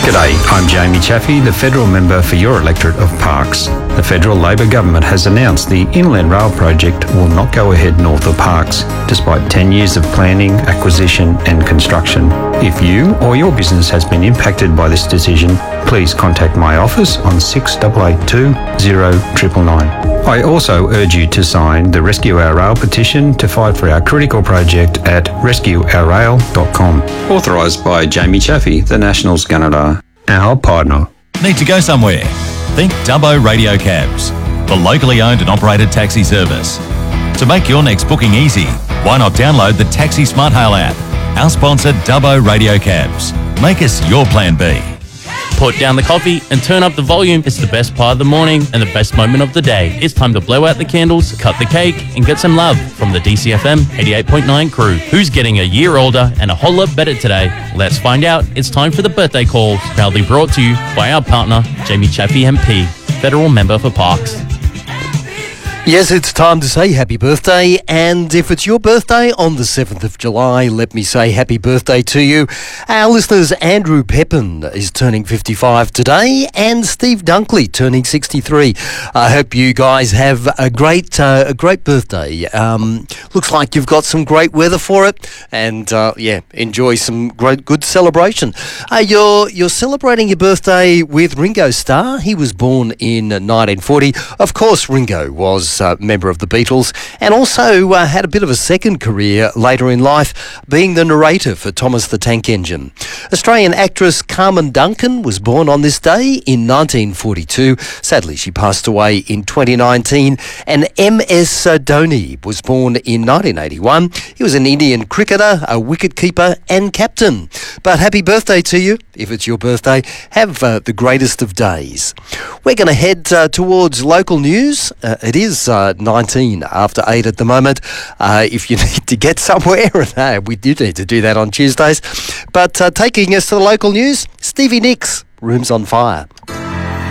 G'day, I'm Jamie Chaffey, the Federal Member for your electorate of Parkes. The Federal Labor Government has announced the Inland Rail project will not go ahead north of Parkes, despite 10 years of planning, acquisition and construction. If you or your business has been impacted by this decision, please contact my office on 6882 0999. I also urge you to sign the Rescue Our Rail petition to fight for our critical project at rescueourrail.com. Authorised by Jamie Chaffey, the Nationals Gunnedah, our partner. Need to go somewhere? Think Dubbo Radio Cabs, the locally owned and operated taxi service. To make your next booking easy, why not download the Taxi Smart Hail app? Our sponsor, Dubbo Radio Cabs. Make us your plan B. Put down the coffee and turn up the volume. It's the best part of the morning and the best moment of the day. It's time to blow out the candles, cut the cake, and get some love from the DCFM 88.9 crew. Who's getting a year older and a whole lot better today? Let's find out. It's time for the birthday call, proudly brought to you by our partner, Jamie Chaffey MP, Federal Member for Parkes. Yes, it's time to say happy birthday, and if it's your birthday on the 7th of July, let me say happy birthday to you. Our listeners, Andrew Pepin is turning 55 today, and Steve Dunkley turning 63. I hope you guys have a great birthday. Looks like you've got some great weather for it, and enjoy some good celebration. You're celebrating your birthday with Ringo Starr. He was born in 1940. Of course, Ringo was a member of the Beatles, and also had a bit of a second career later in life, being the narrator for Thomas the Tank Engine. Australian actress Carmen Duncan was born on this day in 1942. Sadly, she passed away in 2019. And M.S. Dhoni was born in 1981. He was an Indian cricketer, a wicket-keeper and captain. But happy birthday to you. If it's your birthday, have the greatest of days. We're going to head towards local news. It is 19 after 8 at the moment. If you need to get somewhere, we do need to do that on Tuesdays. But taking us to the local news, Stevie Nicks, Rooms on Fire.